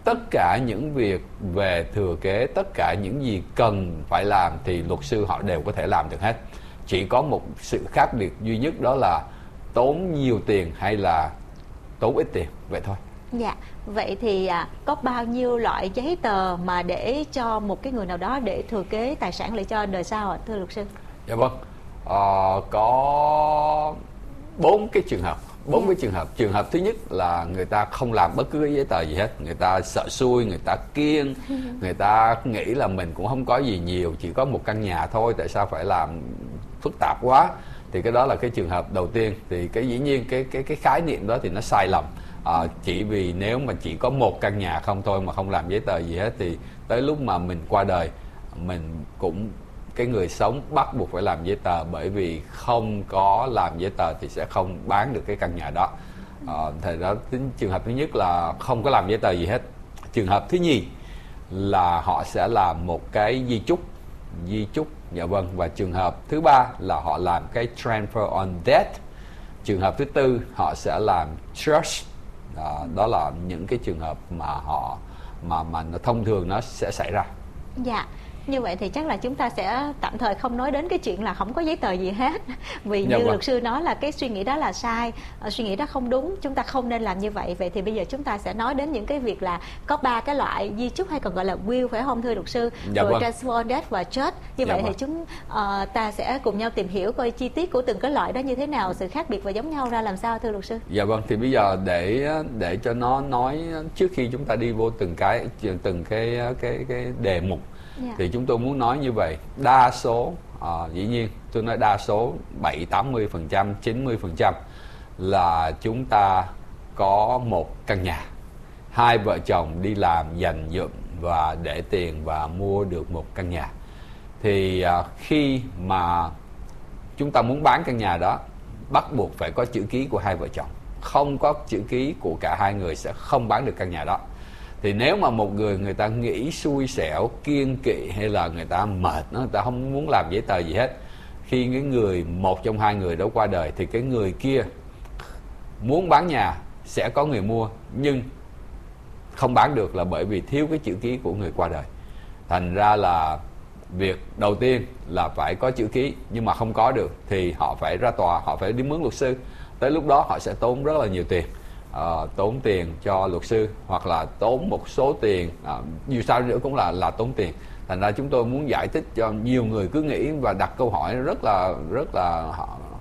tất cả những việc về thừa kế, tất cả những gì cần phải làm thì luật sư họ đều có thể làm được hết. Chỉ có một sự khác biệt duy nhất, đó là tốn nhiều tiền hay là tốn ít tiền, vậy thôi. Dạ, vậy thì có bao nhiêu loại giấy tờ mà để cho một cái người nào đó để thừa kế tài sản lại cho đời sau ạ, thưa luật sư? Dạ vâng, có 4 cái trường hợp. Cái trường hợp. Trường hợp thứ nhất là người ta không làm bất cứ cái giấy tờ gì hết. Người ta sợ xui, người ta kiêng, người ta nghĩ là mình cũng không có gì nhiều, chỉ có một căn nhà thôi, tại sao phải làm phức tạp quá. Thì cái đó là cái trường hợp đầu tiên. Thì cái dĩ nhiên cái khái niệm đó thì nó sai lầm. Chỉ vì nếu mà chỉ có một căn nhà không thôi mà không làm giấy tờ gì hết, thì tới lúc mà mình qua đời, mình cũng, cái người sống bắt buộc phải làm giấy tờ, bởi vì không có làm giấy tờ thì sẽ không bán được cái căn nhà đó. Thì đó, trường hợp thứ nhất là không có làm giấy tờ gì hết. Trường hợp thứ nhì là họ sẽ làm một cái di chúc, dạ vâng. Và trường hợp thứ ba là họ làm cái transfer on death. Trường hợp thứ tư họ sẽ làm trust. Đó là những cái trường hợp mà họ mà nó thông thường nó sẽ xảy ra. Dạ, như vậy thì chắc là chúng ta sẽ tạm thời không nói đến cái chuyện là không có giấy tờ gì hết, vì như luật sư nói là cái suy nghĩ đó là sai, suy nghĩ đó không đúng, chúng ta không nên làm như vậy. Vậy thì bây giờ chúng ta sẽ nói đến những cái việc là có 3 cái loại di chúc hay còn gọi là will, phải không thưa luật sư? Rồi transfer on death và trust. Như vậy thì chúng ta sẽ cùng nhau tìm hiểu coi chi tiết của từng cái loại đó như thế nào, sự khác biệt và giống nhau ra làm sao thưa luật sư? Dạ vâng, thì bây giờ để cho nó nói trước khi chúng ta đi vô từng cái đề mục. Thì chúng tôi muốn nói như vậy, đa số, dĩ nhiên tôi nói đa số 70-80%, 90% là chúng ta có một căn nhà, hai vợ chồng đi làm dành dụm và để tiền và mua được một căn nhà. Thì khi mà chúng ta muốn bán căn nhà đó, bắt buộc phải có chữ ký của hai vợ chồng. Không có chữ ký của cả hai người sẽ không bán được căn nhà đó. Thì nếu mà một người ta nghĩ xui xẻo, kiêng kỵ, hay là người ta mệt, người ta không muốn làm giấy tờ gì hết, khi cái một trong hai người đó qua đời, thì cái người kia muốn bán nhà sẽ có người mua, nhưng không bán được là bởi vì thiếu cái chữ ký của người qua đời. Thành ra là việc đầu tiên là phải có chữ ký, nhưng mà không có được thì họ phải ra tòa, họ phải đi mướn luật sư. Tới lúc đó họ sẽ tốn rất là nhiều tiền, tốn tiền cho luật sư, hoặc là tốn một số tiền, dù sao nữa cũng là tốn tiền. Thành ra chúng tôi muốn giải thích cho nhiều người cứ nghĩ và đặt câu hỏi rất là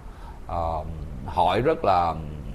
hỏi rất là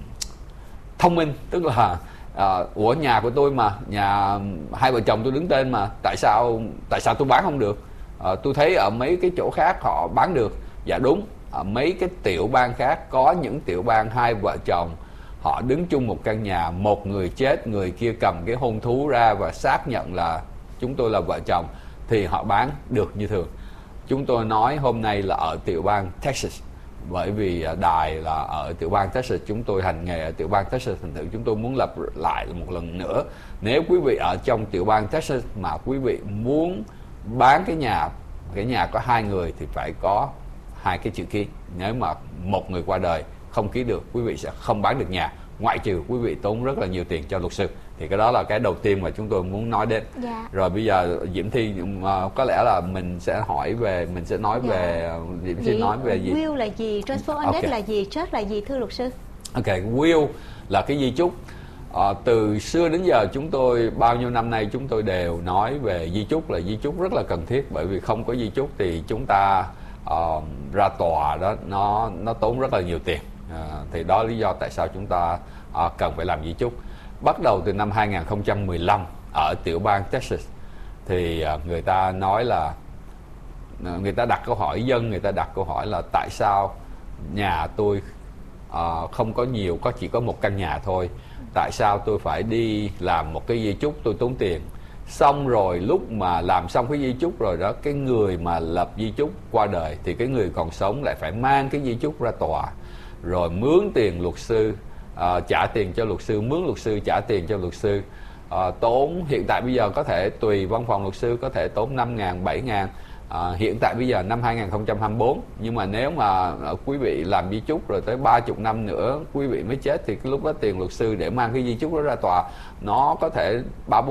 thông minh, tức là ủa, nhà của tôi mà, nhà hai vợ chồng tôi đứng tên mà, tại sao tôi bán không được? Tôi thấy ở mấy cái chỗ khác họ bán được. Dạ đúng, ở mấy cái tiểu bang khác có những tiểu bang hai vợ chồng họ đứng chung một căn nhà, một người chết, người kia cầm cái hôn thú ra và xác nhận là chúng tôi là vợ chồng, thì họ bán được như thường. Chúng tôi nói hôm nay là ở tiểu bang Texas, bởi vì đài là ở tiểu bang Texas, chúng tôi hành nghề ở tiểu bang Texas, thành thử chúng tôi muốn lặp lại một lần nữa. Nếu quý vị ở trong tiểu bang Texas mà quý vị muốn bán cái nhà có hai người thì phải có hai cái chữ ký. Nếu mà một người qua đời không ký được, quý vị sẽ không bán được nhà, ngoại trừ quý vị tốn rất là nhiều tiền cho luật sư. Thì cái đó là cái đầu tiên mà chúng tôi muốn nói đến. Rồi bây giờ Diễm Thi có lẽ là mình sẽ nói về Diễm Thi nói về gì? Will là gì, transfer on death là gì, trust là gì thưa luật sư? Ok, will là cái di chúc. Từ xưa đến giờ chúng tôi, bao nhiêu năm nay chúng tôi đều nói về di chúc, là di chúc rất là cần thiết, bởi vì không có di chúc thì chúng ta ra tòa đó nó tốn rất là nhiều tiền. Thì đó là lý do tại sao chúng ta cần phải làm di chúc. Bắt đầu từ năm 2015 ở tiểu bang Texas thì người ta nói là, người ta đặt câu hỏi, người ta đặt câu hỏi là tại sao nhà tôi không có nhiều, chỉ có một căn nhà thôi, tại sao tôi phải đi làm một cái di chúc, tôi tốn tiền. Xong rồi lúc mà làm xong cái di chúc rồi đó, cái người mà lập di chúc qua đời thì cái người còn sống lại phải mang cái di chúc ra tòa, rồi mướn tiền luật sư, trả tiền cho luật sư, mướn luật sư, trả tiền cho luật sư. Tốn hiện tại bây giờ có thể tùy văn phòng luật sư có thể tốn 5.000, 7.000. Hiện tại bây giờ năm 2024, nhưng mà nếu mà quý vị làm di chúc rồi tới 30 năm nữa quý vị mới chết thì cái lúc đó tiền luật sư để mang cái di chúc đó ra tòa nó có thể 3-4